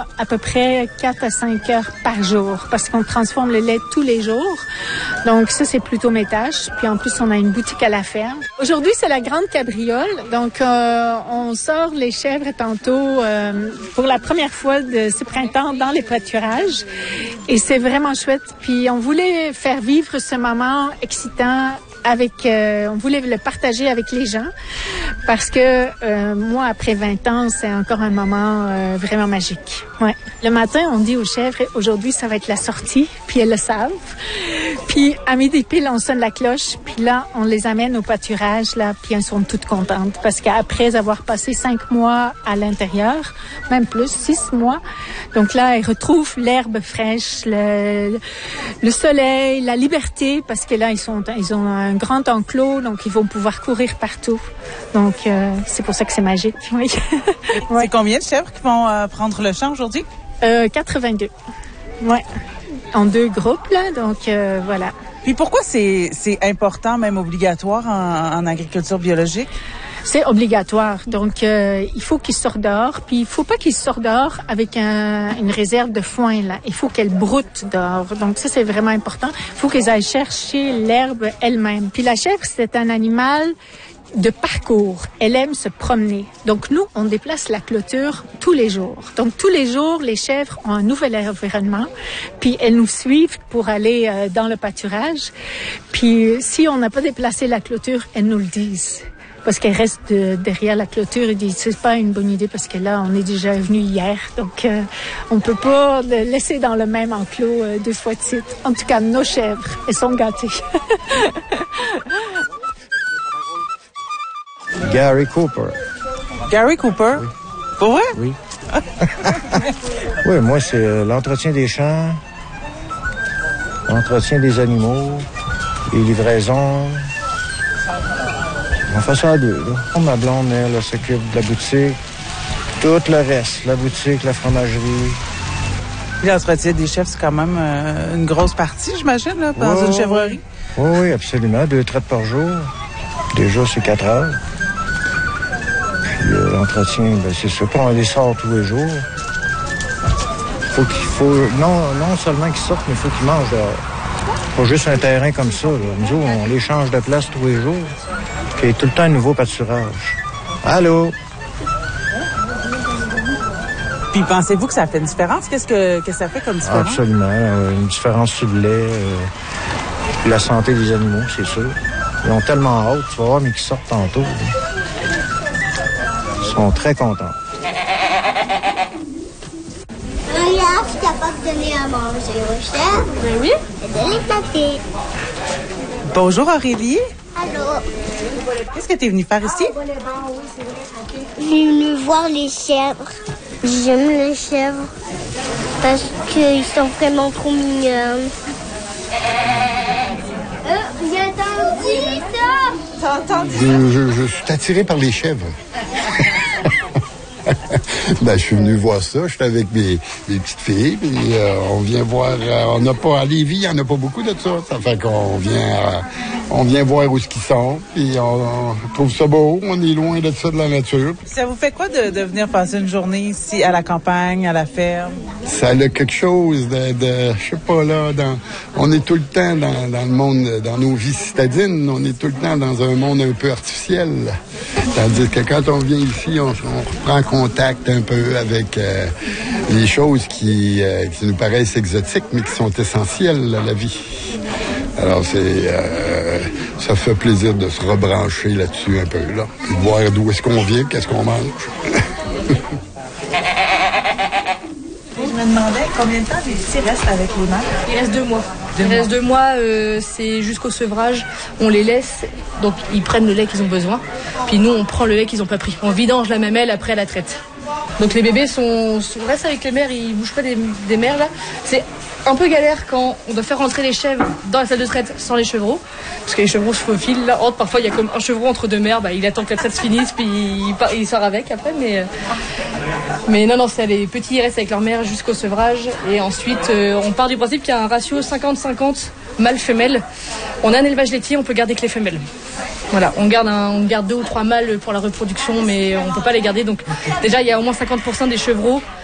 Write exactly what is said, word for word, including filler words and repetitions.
à peu près quatre à cinq heures par jour parce qu'on transforme le lait tous les jours. Donc ça, c'est plutôt mes tâches. Puis en plus, on a une boutique à la ferme. Aujourd'hui, c'est la grande cabriole. Donc, euh, on sort les chèvres tantôt euh, pour la première fois de ce printemps dans les pâturages. Et c'est vraiment chouette. Puis on voulait faire vivre ce moment excitant avec, euh, on voulait le partager avec les gens parce que euh, moi, après vingt ans, c'est encore un moment euh, vraiment magique. Ouais. Le matin, on dit aux chèvres, aujourd'hui, ça va être la sortie, puis elles le savent. Puis à midi pile, on sonne la cloche, puis là, on les amène au pâturage, là, puis elles sont toutes contentes parce qu'après avoir passé cinq mois à l'intérieur, même plus, six mois, donc là, elles retrouvent l'herbe fraîche, le, le soleil, la liberté, parce que là, ils sont, ils ont un grand enclos, donc ils vont pouvoir courir partout. Donc, euh, c'est pour ça que c'est magique, oui. Ouais. C'est combien de chèvres qui vont euh, prendre le champ aujourd'hui? Euh, quatre-vingt-deux. Ouais. En deux groupes, là, donc euh, voilà. Puis pourquoi c'est, c'est important, même obligatoire en, en agriculture biologique? C'est obligatoire. Donc, euh, il faut qu'ils sortent dehors. Puis, il faut pas qu'ils sortent dehors avec un, une réserve de foin, là. Il faut qu'elles broutent dehors. Donc, ça, c'est vraiment important. Il faut qu'elles aillent chercher l'herbe elles-mêmes. Puis, la chèvre, c'est un animal de parcours. Elle aime se promener. Donc, nous, on déplace la clôture tous les jours. Donc, tous les jours, les chèvres ont un nouvel environnement. Puis, elles nous suivent pour aller euh, dans le pâturage. Puis, si on n'a pas déplacé la clôture, elles nous le disent. Parce qu'elle reste de, derrière la clôture et dit c'est pas une bonne idée parce que là on est déjà venu hier, donc euh, on peut pas le laisser dans le même enclos euh, deux fois de suite. En tout cas, nos chèvres, elles sont gâtées. Gary Cooper. Gary Cooper? Oui. Pour vrai? Oui. Oui, moi c'est euh, l'entretien des champs, l'entretien des animaux, les livraisons. On fait ça à deux, là. Ma blonde, elle, elle s'occupe de la boutique. Tout le reste, la boutique, la fromagerie. L'entretien des chèvres, c'est quand même euh, une grosse partie, j'imagine, là, dans oh, une chèvrerie. Oui, oui, absolument. Deux traites par jour. Déjà, c'est quatre heures. Puis euh, l'entretien, ben, c'est ça. On les sort tous les jours. Faut qu'il faut... Non, non seulement qu'ils sortent, mais il faut qu'ils mangent dehors. Pas juste un terrain comme ça, là. Nous, on les change de place tous les jours. Il y a tout le temps un nouveau pâturage. Allô? Puis pensez-vous que ça fait une différence? Qu'est-ce que, qu'est-ce que ça fait comme différence? Absolument. Euh, une différence sur le lait, euh, la santé des animaux, c'est sûr. Ils ont tellement hâte, tu vas voir, mais qu'ils sortent tantôt. Là. Ils sont très contents. Regarde, je suis capable de donner à manger aux chèvres. Ben oui. Et de les tâter. Bonjour Aurélie. Allô? Qu'est-ce que tu es venue faire ici? Je suis venue voir les chèvres. J'aime les chèvres parce qu'ils sont vraiment trop mignons. Euh, j'ai entendu ça! T'as entendu? Je, je, je suis attiré par les chèvres. Ben, je suis venu voir ça. Je suis avec mes, mes petites filles. Puis, euh, on vient voir. Euh, on n'a pas à Lévis, il n'y en a pas beaucoup de ça. Ça fait qu'on vient, euh, on vient voir où ce qu'ils sont. Puis on, on trouve ça beau. On est loin de ça, de la nature. Ça vous fait quoi de, de venir passer une journée ici à la campagne, à la ferme? Ça a quelque chose de, de je sais pas là. Dans, on est tout le temps dans, dans le monde, dans nos vies citadines. On est tout le temps dans un monde un peu artificiel. Tandis que quand on vient ici, on, on prend contact un peu avec euh, les choses qui, euh, qui nous paraissent exotiques, mais qui sont essentielles à la vie. Alors, c'est, euh, ça fait plaisir de se rebrancher là-dessus un peu, là, puis de voir d'où est-ce qu'on vient, qu'est-ce qu'on mange. Je me demandais combien de temps les petits restent avec les mères? Il reste deux mois. Deux Il mois. reste deux mois, euh, c'est jusqu'au sevrage. On les laisse, donc ils prennent le lait qu'ils ont besoin. Puis nous, on prend le lait qu'ils n'ont pas pris. On vidange la mamelle après la traite. Donc les bébés sont, sont restent avec les mères, ils bougent pas des, des mères là. C'est un peu galère quand on doit faire rentrer les chèvres dans la salle de traite sans les chevreaux. Parce que les chevreaux se faufilent là. Entre, parfois il y a comme un chevreau entre deux mères, bah, il attend que la traite se finisse puis il, part, il sort avec après. Mais, euh, mais non, non, c'est les petits ils restent avec leur mère jusqu'au sevrage. Et ensuite euh, on part du principe qu'il y a un ratio cinquante cinquante mâle-femelle. On a un élevage laitier, on peut garder que les femelles. Voilà, on garde, un, on garde deux ou trois mâles pour la reproduction, mais on ne peut pas les garder. Donc déjà, il y a au moins cinquante pour cent des chevreaux